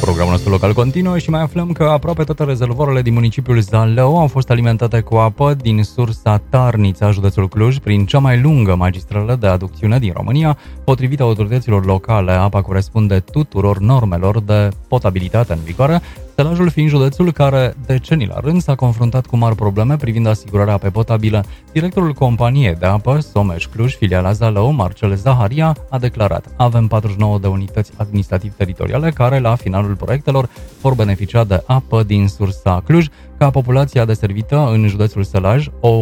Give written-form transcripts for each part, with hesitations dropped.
Programul nostru local continuă și mai aflăm că aproape toate rezervoarele din municipiul Zalău au fost alimentate cu apă din sursa Tarnița, județul Cluj, prin cea mai lungă magistrală de aducțiune din România. Potrivit autorităților locale, apa corespunde tuturor normelor de potabilitate în vigoare, Sălajul fiind județul care, decenii la rând, s-a confruntat cu mari probleme privind asigurarea apei potabile. Directorul companiei de apă Someș Cluj, filiala Zalău, Marcel Zaharia, a declarat: avem 49 de unități administrativ-teritoriale care, la finalul proiectelor, vor beneficia de apă din sursa Cluj, ca populația deservită în județul Sălaj,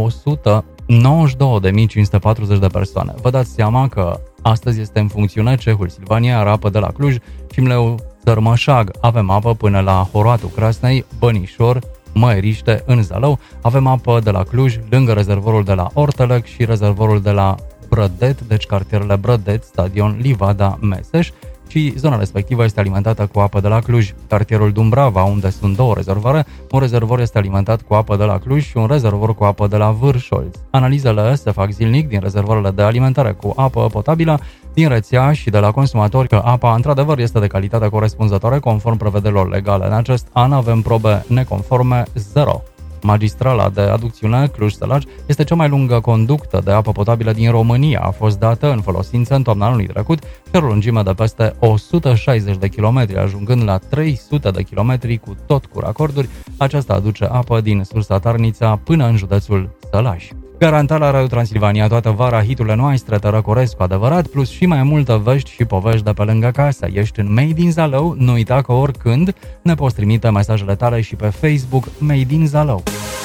192.540 de persoane. Vă dați seama că astăzi este în funcțiune cehul Silvania, are apă de la Cluj, Cimleu, Tărmășag, avem apă până la Horatul Crasnei, Bănișor, Măeriște, în Zalău, avem apă de la Cluj, lângă rezervorul de la Ortelec și rezervorul de la Brădet, deci cartierele Brădet, Stadion, Livada, Meseș, și zona respectivă este alimentată cu apă de la Cluj. Cartierul Dumbrava, unde sunt două rezervoare, un rezervor este alimentat cu apă de la Cluj și un rezervor cu apă de la Vârșolț. Analizele se fac zilnic din rezervoarele de alimentare cu apă potabilă din rețea și de la consumatori că apa într-adevăr este de calitate corespunzătoare conform prevederilor legale. În acest an avem probe neconforme 0. Magistrala de aducțiune Cluj-Sălaj este cea mai lungă conductă de apă potabilă din România. A fost dată în folosință în toamna anului trecut și are o lungime de peste 160 de kilometri, ajungând la 300 de kilometri cu tot cu racorduri. Aceasta aduce apă din sursa Tarnița până în județul Sălaj. Garantat la Radio Transilvania toată vara hiturile noastre, te răcoresc cu adevărat, plus și mai multă vești și povești de pe lângă casă. Ești în Made in Zalău, nu uita că oricând ne poți trimite mesajele tale și pe Facebook Made in Zalău.